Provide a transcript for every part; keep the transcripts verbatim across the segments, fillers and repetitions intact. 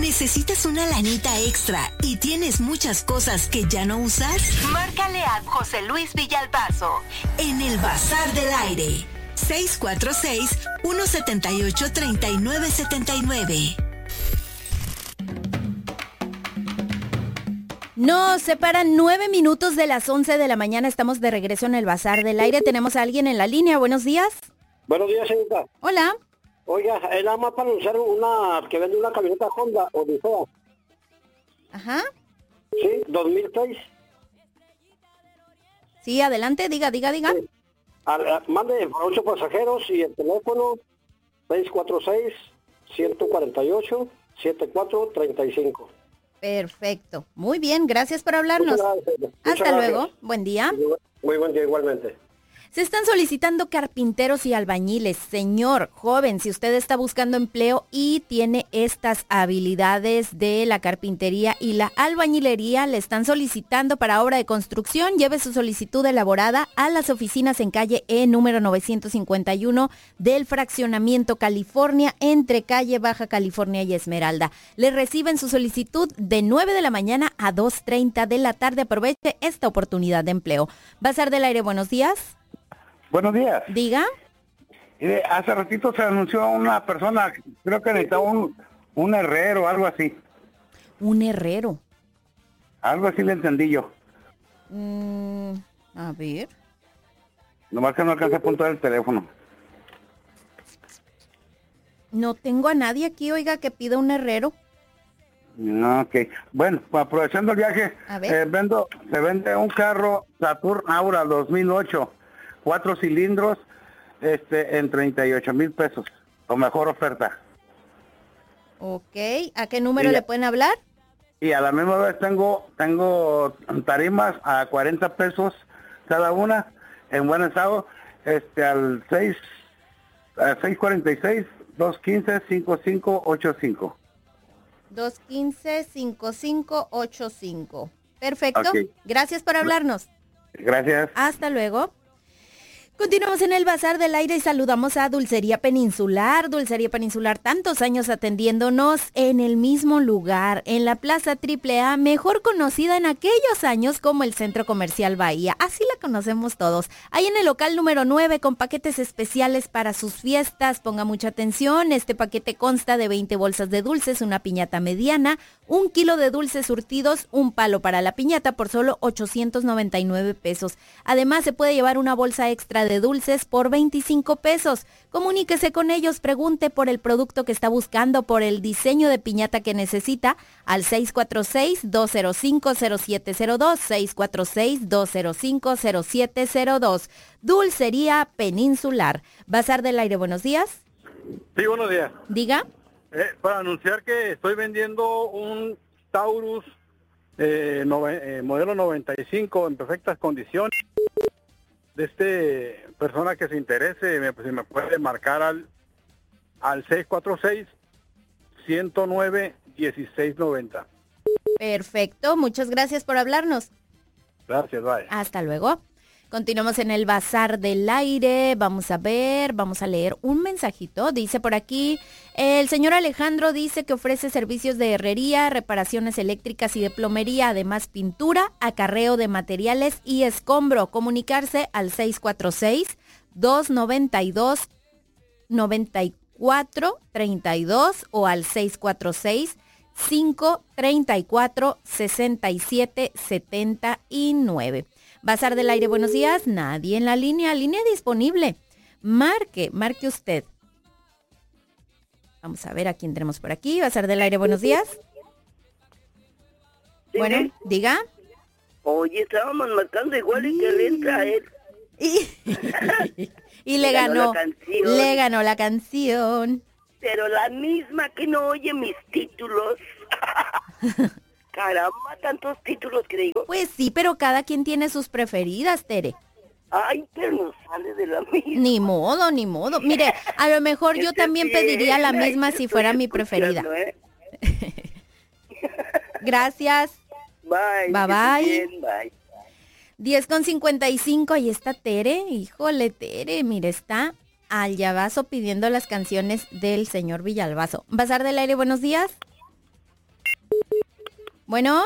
¿Necesitas una lanita extra y tienes muchas cosas que ya no usas? Márcale a José Luis Villalbazo en el Bazar del Aire. seis cuatro seis, uno siete ocho, tres nueve siete nueve. Nos separan nueve minutos de las once de la mañana. Estamos de regreso en el Bazar del Aire. Tenemos a alguien en la línea. Buenos días. Buenos días, señorita. Hola. Oiga, es nada más para anunciar una que vende una camioneta Honda Odisea. Ajá. Sí, dos mil seis. Sí, adelante, diga, diga, diga. Sí. Al, a, mande ocho pasajeros y el teléfono seis cuatro seis, uno cuatro ocho, siete cuatro tres cinco. Perfecto. Muy bien, gracias por hablarnos. Muchas gracias. Hasta Muchas luego. gracias. Buen día. Muy buen día igualmente. Se están solicitando carpinteros y albañiles. Señor, joven, si usted está buscando empleo y tiene estas habilidades de la carpintería y la albañilería, le están solicitando para obra de construcción, lleve su solicitud elaborada a las oficinas en calle E número novecientos cincuenta y uno del Fraccionamiento California, entre calle Baja California y Esmeralda. Le reciben su solicitud de nueve de la mañana a dos treinta de la tarde. Aproveche esta oportunidad de empleo. Bazar del Aire, buenos días. Buenos días. Diga. Eh, hace ratito se anunció una persona, creo que necesitaba un, un herrero, algo así. Un herrero. Algo así le entendí yo. Mm, a ver. Nomás que no alcancé a apuntar el teléfono. No tengo a nadie aquí, oiga, que pida un herrero. No, ok. Bueno, aprovechando el viaje, A ver. eh, vendo, se vende un carro Saturn Aura dos mil ocho. Cuatro cilindros, este, en treinta y ocho mil pesos, o mejor oferta. Ok, ¿a qué número Y, le pueden hablar? Y a la misma vez tengo, tengo tarimas a cuarenta pesos cada una, en buen estado, este, al seis, al seis cuarenta y seis, dos quince, cinco cinco ocho cinco. dos quince, cinco cinco ocho cinco. Perfecto, Okay. Gracias por hablarnos. Gracias. Hasta luego. Continuamos en el Bazar del Aire y saludamos a Dulcería Peninsular. Dulcería Peninsular, tantos años atendiéndonos en el mismo lugar, en la Plaza Triple A, mejor conocida en aquellos años como el Centro Comercial Bahía. Así la conocemos todos. Ahí en el local número nueve con paquetes especiales para sus fiestas. Ponga mucha atención, este paquete consta de veinte bolsas de dulces, una piñata mediana, un kilo de dulces surtidos, un palo para la piñata por solo ochocientos noventa y nueve pesos. Además, se puede llevar una bolsa extra de de dulces por veinticinco pesos. Comuníquese con ellos, pregunte por el producto que está buscando, por el diseño de piñata que necesita al seis cuatro seis, dos cero cinco, cero siete cero dos, seis cuatro seis, dos cero cinco, cero siete cero dos. Dulcería Peninsular. Bazar del Aire, buenos días. Sí, buenos días. Diga. Eh, para anunciar que estoy vendiendo un Taurus eh, nove, eh, modelo noventa y cinco en perfectas condiciones. De este persona que se interese, me, pues, me puede marcar al al seis cuatro seis, uno cero nueve, uno seis nueve cero. Perfecto, muchas gracias por hablarnos. Gracias, bye. Hasta luego. Continuamos en el Bazar del Aire. Vamos a ver, vamos a leer un mensajito. Dice por aquí, el señor Alejandro dice que ofrece servicios de herrería, reparaciones eléctricas y de plomería, además pintura, acarreo de materiales y escombro. Comunicarse al seis cuatro seis, dos nueve dos, nueve cuatro tres dos o al seis cuatro seis, cinco tres cuatro, seis siete siete nueve. Bazar del Aire, buenos días. Nadie en la línea, línea disponible. Marque, marque usted. Vamos a ver a quién tenemos por aquí. Bazar del Aire, buenos días. ¿Sí? Bueno, diga. Oye, estábamos marcando igual y que le entra a él. Y, y le ganó, le ganó la canción. Pero la misma que no oye mis títulos. Caramba, tantos títulos que digo. Pues sí, pero cada quien tiene sus preferidas, Tere. Ay, pero no sale de la misma. Ni modo, ni modo. Mire, a lo mejor yo también pediría la misma si fuera mi preferida. ¿Eh? Gracias. Bye. Bye, bye. Bien, bye. diez con cincuenta y cinco, ahí está Tere. Híjole, Tere, mire, está al llavazo pidiendo las canciones del señor Villalbazo. Bazar del Aire, buenos días. Bueno.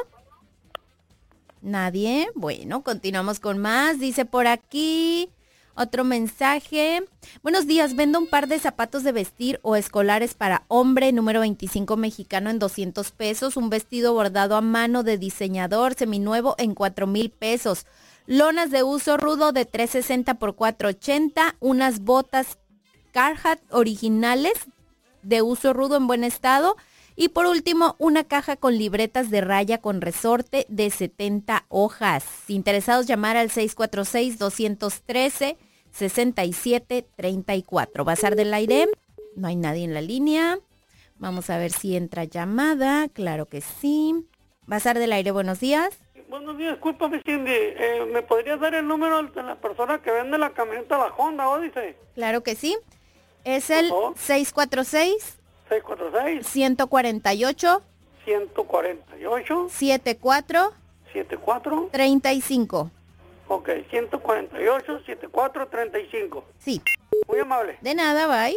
Nadie. Bueno, continuamos con más. Dice por aquí otro mensaje. Buenos días, vendo un par de zapatos de vestir o escolares para hombre, número veinticinco mexicano en doscientos pesos. Un vestido bordado a mano de diseñador seminuevo en cuatro mil pesos. Lonas de uso rudo de tres sesenta por cuatro ochenta. Unas botas Carhartt originales de uso rudo en buen estado. Y por último, una caja con libretas de raya con resorte de setenta hojas. Interesados, llamar al seis cuatro seis, dos uno tres, seis siete tres cuatro. Bazar del Aire, no hay nadie en la línea. Vamos a ver si entra llamada. Claro que sí. Bazar del Aire, buenos días. Buenos días, discúlpame, Cindy. Eh, ¿Me podrías dar el número de la persona que vende la camioneta, la Honda Odyssey? Claro que sí. Es el seis cuatro seis, seis cuatro seis, uno cuatro ocho, uno cuatro ocho, siete cuatro, siete cuatro, tres cinco. Ok, uno cuatro ocho, siete cuatro, tres cinco. Sí. Muy amable. De nada, bye.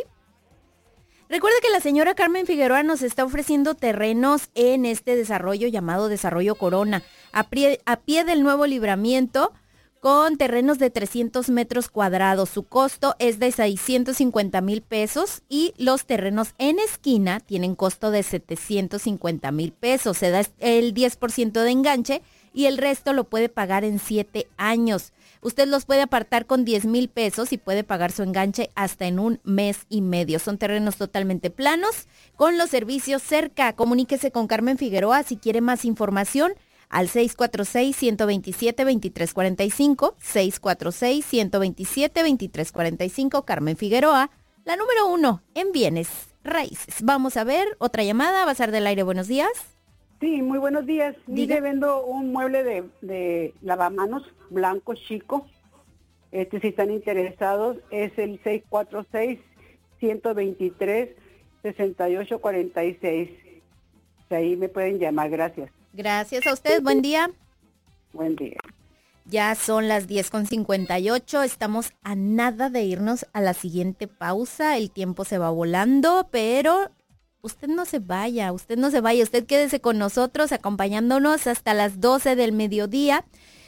Recuerde que la señora Carmen Figueroa nos está ofreciendo terrenos en este desarrollo llamado Desarrollo Corona, a pie, a pie del Nuevo Libramiento, con terrenos de trescientos metros cuadrados. Su costo es de seiscientos cincuenta mil pesos y los terrenos en esquina tienen costo de setecientos cincuenta mil pesos. Se da el diez por ciento de enganche y el resto lo puede pagar en siete años. Usted los puede apartar con diez mil pesos y puede pagar su enganche hasta en un mes y medio. Son terrenos totalmente planos con los servicios cerca. Comuníquese con Carmen Figueroa si quiere más información al seis cuatro seis, uno dos siete, dos tres cuatro cinco, seis cuatro seis, uno dos siete, dos tres cuatro cinco. Carmen Figueroa, la número uno en bienes raíces. Vamos a ver otra llamada. Bazar del Aire, buenos días. Sí, muy buenos días. Mire, vendo un mueble de, de lavamanos blanco chico. Este, si están interesados, es el seis cuatro seis, uno dos tres, seis ocho cuatro seis. Ahí me pueden llamar, gracias. Gracias a usted, buen día. Buen día. Ya son las diez con cincuenta y ocho, estamos a nada de irnos a la siguiente pausa. El tiempo se va volando, pero usted no se vaya, usted no se vaya, usted quédese con nosotros acompañándonos hasta las doce del mediodía.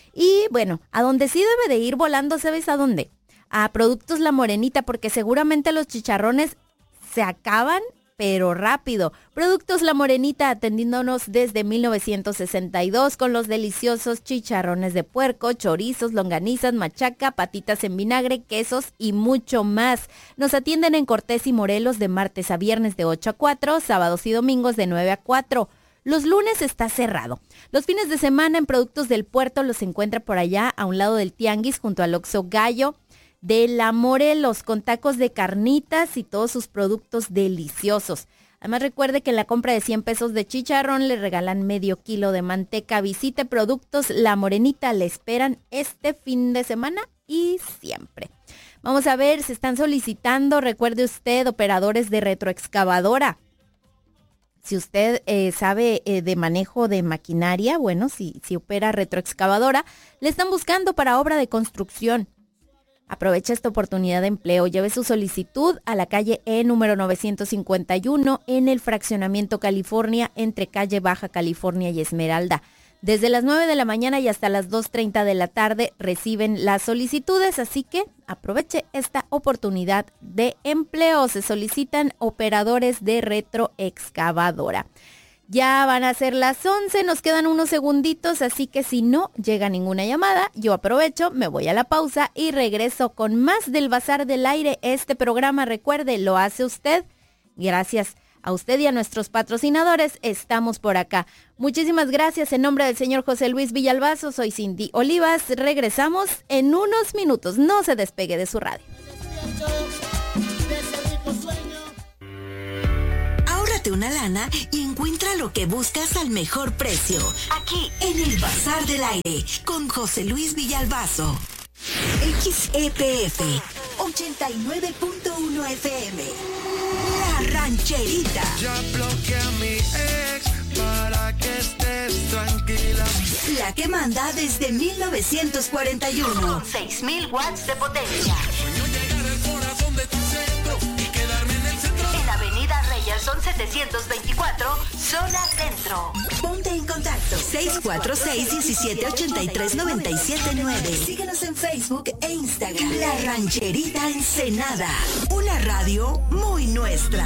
Y bueno, a donde sí debe de ir volando, ¿sabes a dónde? A Productos La Morenita, porque seguramente los chicharrones se acaban, pero rápido. Productos La Morenita, atendiéndonos desde mil novecientos sesenta y dos con los deliciosos chicharrones de puerco, chorizos, longanizas, machaca, patitas en vinagre, quesos y mucho más. Nos atienden en Cortés y Morelos de martes a viernes de ocho a cuatro, sábados y domingos de nueve a cuatro. Los lunes está cerrado. Los fines de semana en Productos del Puerto los encuentra por allá a un lado del Tianguis junto al Oxxo Gallo de la Morelos, con tacos de carnitas y todos sus productos deliciosos. Además, recuerde que en la compra de cien pesos de chicharrón le regalan medio kilo de manteca. Visite Productos La Morenita, le esperan este fin de semana y siempre. Vamos a ver, se están solicitando, recuerde usted, operadores de retroexcavadora. Si usted eh, sabe eh, de manejo de maquinaria, bueno, si, si opera retroexcavadora, le están buscando para obra de construcción. Aprovecha esta oportunidad de empleo. Lleve su solicitud a la calle E número novecientos cincuenta y uno en el Fraccionamiento California, entre calle Baja California y Esmeralda. Desde las nueve de la mañana y hasta las dos treinta de la tarde reciben las solicitudes, así que aproveche esta oportunidad de empleo. Se solicitan operadores de retroexcavadora. Ya van a ser las once, nos quedan unos segunditos, así que si no llega ninguna llamada, yo aprovecho, me voy a la pausa y regreso con más del Bazar del Aire. Este programa, recuerde, lo hace usted. Gracias a usted y a nuestros patrocinadores, estamos por acá. Muchísimas gracias en nombre del señor José Luis Villalbazo, soy Cindy Olivas. Regresamos en unos minutos, no se despegue de su radio. Ahórrate una lana y encuentra lo que buscas al mejor precio. Aquí en el Bazar del Aire con José Luis Villalbazo. X E P F ochenta y nueve punto uno F M. La Rancherita. Ya bloqueé a mi ex para que estés tranquila. La que manda desde mil novecientos cuarenta y uno. Con seis mil watts de potencia. Sueño llegar al corazón de tu centro y quedarme en el centro. En Avenida Reyes Jefferson setecientos veinticuatro, zona centro. Ponte en contacto seis cuatro seis, uno siete ocho tres, nueve siete nueve. Síguenos en Facebook e Instagram. La Rancherita Ensenada, una radio muy nuestra.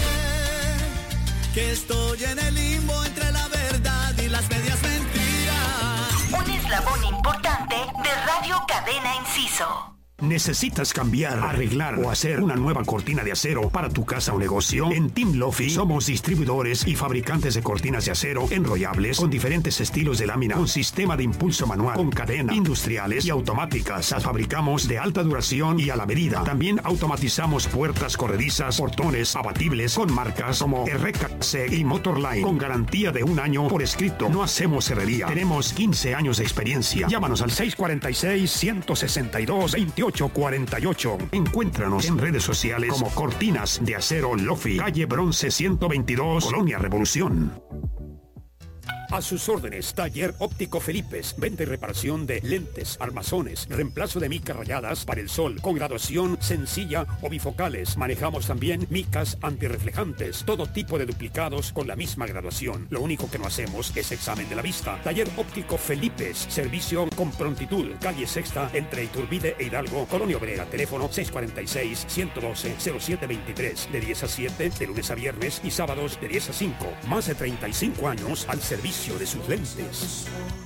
Que estoy en el limbo entre la verdad y las medias mentiras. Un eslabón importante de Radio Cadena Inciso. ¿Necesitas cambiar, arreglar o hacer una nueva cortina de acero para tu casa o negocio? En Team Lofi somos distribuidores y fabricantes de cortinas de acero enrollables con diferentes estilos de lámina, con sistema de impulso manual, con cadena, industriales y automáticas. Las fabricamos de alta duración y a la medida. También automatizamos puertas corredizas, portones abatibles con marcas como R K C y Motorline, con garantía de un año por escrito. No hacemos herrería. Tenemos quince años de experiencia. Llámanos al seis cuatro seis, uno seis dos, veintiocho cuarenta y ocho. Encuéntranos en redes sociales como Cortinas de Acero Lofi, calle Bronce ciento veintidós, Colonia Revolución. A sus órdenes, Taller Óptico Felipes. Venta y reparación de lentes, armazones, reemplazo de micas rayadas para el sol, con graduación sencilla o bifocales. Manejamos también micas antirreflejantes, todo tipo de duplicados con la misma graduación. Lo único que no hacemos es examen de la vista. Taller Óptico Felipes. Servicio con prontitud. Calle Sexta, entre Iturbide e Hidalgo, Colonia Obrera. Teléfono seis cuatro seis, uno uno dos, cero siete veintitrés. De diez a siete, de lunes a viernes y sábados de diez a cinco. Más de treinta y cinco años al servicio de sus lentes.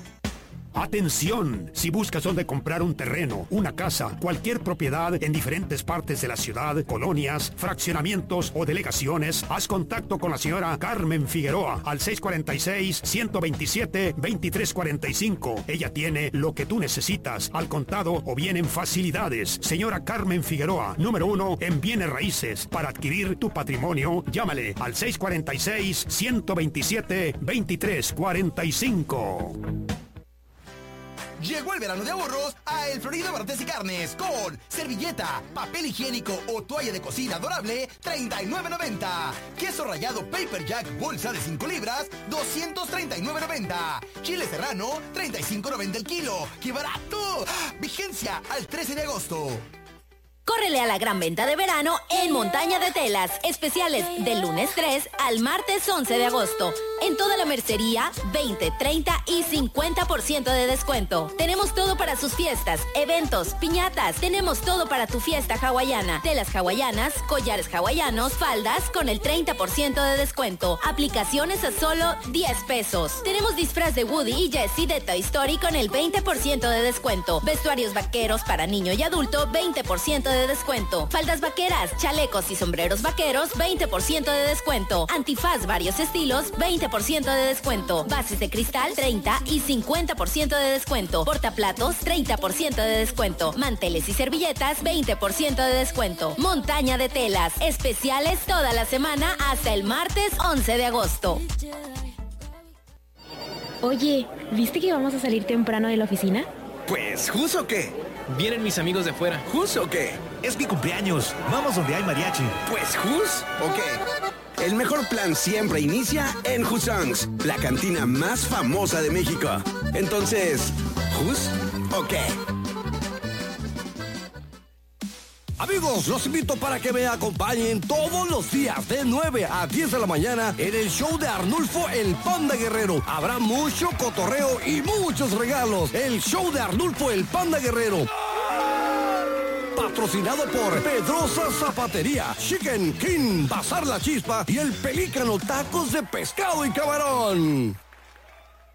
¡Atención! Si buscas dónde comprar un terreno, una casa, cualquier propiedad en diferentes partes de la ciudad, colonias, fraccionamientos o delegaciones, haz contacto con la señora Carmen Figueroa al seis cuatro seis, uno dos siete, veintitrés cuarenta y cinco. Ella tiene lo que tú necesitas, al contado o bien en facilidades. Señora Carmen Figueroa, número uno en bienes raíces. Para adquirir tu patrimonio, llámale al seis cuatro seis, uno dos siete, veintitrés cuarenta y cinco. Llegó el verano de ahorros a El Florido Barrotes y Carnes con servilleta, papel higiénico o toalla de cocina adorable, treinta y nueve noventa. Queso rallado Paper Jack bolsa de cinco libras, doscientos treinta y nueve noventa. Chile serrano, treinta y cinco noventa el kilo. ¡Qué barato! Vigencia al trece de agosto. Córrele a la gran venta de verano en Montaña de Telas. Especiales del lunes tres al martes once de agosto. En toda la mercería, veinte, treinta y cincuenta por ciento de descuento. Tenemos todo para sus fiestas, eventos, piñatas. Tenemos todo para tu fiesta hawaiana. Telas hawaianas, collares hawaianos, faldas con el treinta por ciento de descuento. Aplicaciones a solo diez pesos. Tenemos disfraz de Woody y Jessie de Toy Story con el veinte por ciento de descuento. Vestuarios vaqueros para niño y adulto, veinte por ciento de descuento. Faldas vaqueras, chalecos y sombreros vaqueros, veinte por ciento de descuento. Antifaz varios estilos, veinte por ciento de descuento. Bases de cristal, treinta y cincuenta por ciento de descuento. Portaplatos, treinta por ciento de descuento. Manteles y servilletas, veinte por ciento de descuento. Montaña de Telas. Especiales toda la semana hasta el martes once de agosto. Oye, ¿viste que vamos a salir temprano de la oficina? Pues, ¿jus o qué? Vienen mis amigos de afuera. ¿Jus o qué? Es mi cumpleaños. Vamos donde hay mariachi. Pues, ¿jus o qué? El mejor plan siempre inicia en Husangs, la cantina más famosa de México. Entonces, ¿jus o qué? Amigos, los invito para que me acompañen todos los días de nueve a diez de la mañana en el show de Arnulfo el Panda Guerrero. Habrá mucho cotorreo y muchos regalos. El show de Arnulfo el Panda Guerrero. Patrocinado por Pedrosa Zapatería, Chicken King, Bazar La Chispa y el Pelícano Tacos de Pescado y Camarón.